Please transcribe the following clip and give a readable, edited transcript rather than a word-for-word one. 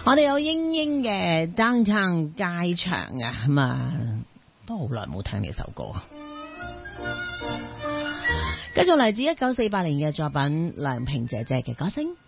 我哋有英英嘅 Downtown 街場啊，咁啊都好耐冇聽呢首歌。繼續嚟自1948年嘅作品，梁平姐姐嘅歌聲。